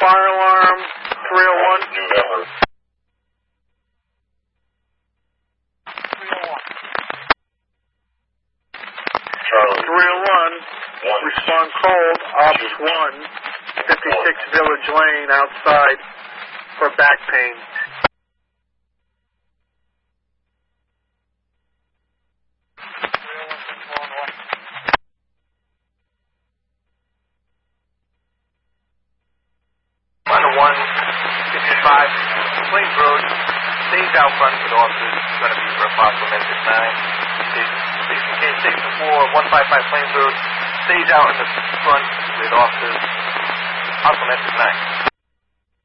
Fire alarm 301. November. 301, respond cold, Ops 1, 56 Village Lane outside for back pain. One 55 Plains Road, stage out front for the officers, going to be for a possible message 9. Station K, Station 4, 155 Plains Road, stage out in the front with officers, possible message 9.